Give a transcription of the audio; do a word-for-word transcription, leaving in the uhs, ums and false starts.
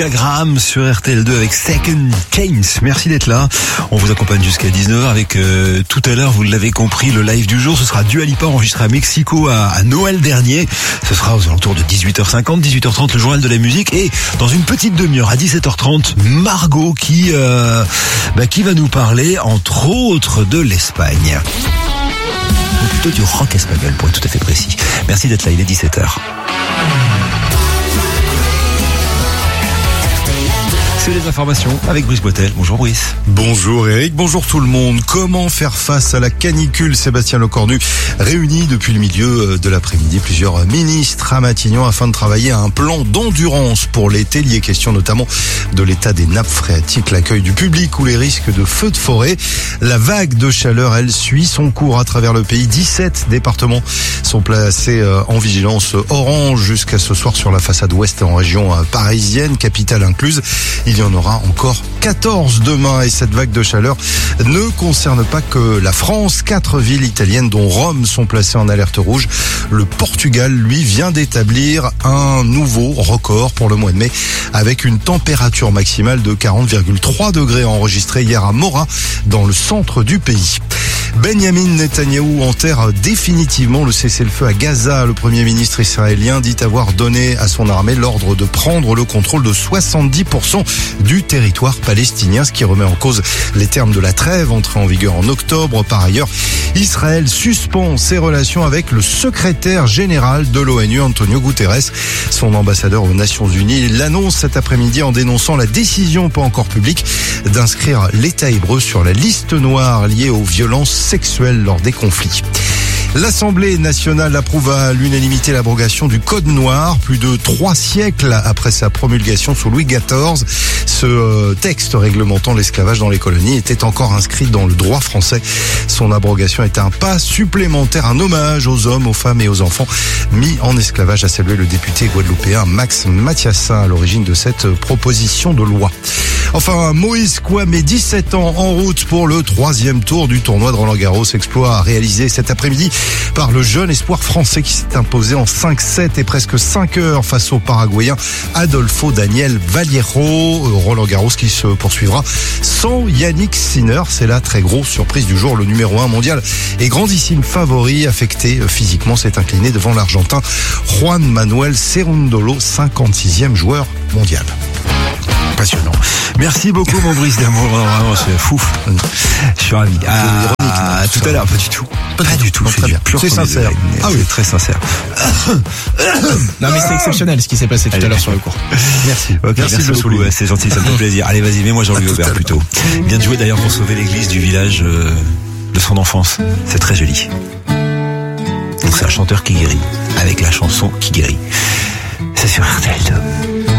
Luca Graham sur R T L deux avec Second Chance. Merci d'être là. On vous accompagne jusqu'à dix-neuf heures avec euh, tout à l'heure, vous l'avez compris, le live du jour. Ce sera Dua Lipa enregistré à Mexico à, à Noël dernier. Ce sera aux alentours de dix-huit heures cinquante, dix-huit heures trente, le journal de la musique. Et dans une petite demi-heure, à dix-sept heures trente, Margot qui, euh, bah, qui va nous parler, entre autres, de l'Espagne. Ou plutôt du rock espagnol, pour être tout à fait précis. Merci d'être là, il est dix-sept heures. C'est les informations avec Brice Boitel. Bonjour Brice. Bonjour Eric, bonjour tout le monde. Comment faire face à la canicule? Sébastien Lecornu réunit depuis le milieu de l'après-midi plusieurs ministres à Matignon afin de travailler à un plan d'endurance pour l'été. Il y est question notamment de l'état des nappes phréatiques, l'accueil du public ou les risques de feux de forêt. La vague de chaleur, elle, suit son cours à travers le pays. dix-sept départements sont placés en vigilance orange jusqu'à ce soir sur la façade ouest en région parisienne, capitale incluse. Il y en aura encore quatorze demain et cette vague de chaleur ne concerne pas que la France. Quatre villes italiennes dont Rome sont placées en alerte rouge. Le Portugal, lui, vient d'établir un nouveau record pour le mois de mai avec une température maximale de quarante virgule trois degrés enregistrée hier à Mora dans le centre du pays. Benjamin Netanyahou enterre définitivement le cessez-le-feu à Gaza. Le Premier ministre israélien dit avoir donné à son armée l'ordre de prendre le contrôle de soixante-dix pour cent du territoire palestinien, ce qui remet en cause les termes de la trêve entrée en vigueur en octobre. Par ailleurs, Israël suspend ses relations avec le secrétaire général de l'ONU, Antonio Guterres. Son ambassadeur aux Nations Unies l'annonce cet après-midi en dénonçant la décision pas encore publique d'inscrire l'État hébreu sur la liste noire liée aux violences sexuelles lors des conflits. L'Assemblée nationale approuve à l'unanimité l'abrogation du Code noir, plus de trois siècles après sa promulgation sous Louis quatorze. Ce texte réglementant l'esclavage dans les colonies était encore inscrit dans le droit français. Son abrogation est un pas supplémentaire, un hommage aux hommes, aux femmes et aux enfants mis en esclavage, a salué le député guadeloupéen Max Mathiassin à l'origine de cette proposition de loi. Enfin, Moïse Kouamé, dix-sept ans, en route pour le troisième tour du tournoi de Roland-Garros. Exploit réalisé cet après-midi par le jeune espoir français qui s'est imposé en cinq sept et presque cinq heures face au Paraguayen Adolfo Daniel Vallejo. Roland-Garros qui se poursuivra sans Yannick Sinner. C'est la très grosse surprise du jour. Le numéro un mondial et grandissime favori, affecté physiquement, s'est incliné devant l'Argentin Juan Manuel Cerundolo, cinquante-sixième joueur mondial. Passionnant. Merci beaucoup mon Brice d'amour, vraiment c'est fou. Je suis ravi. Ah, ah, tout à l'heure, pas du tout. Pas, pas du tout, c'est du pur. C'est sincère. Ah oui, très sincère. Non mais c'est exceptionnel ce qui s'est passé tout Allez. à l'heure sur le cours. Merci. Okay, merci, merci beaucoup. Ouais, c'est gentil, ça me fait plaisir. Allez, vas-y, mets-moi Jean-Louis Aubert plutôt. Il vient de jouer d'ailleurs pour sauver l'église du village euh, de son enfance. C'est très joli. Donc c'est un chanteur qui guérit avec la chanson qui guérit. C'est sur R T L deux.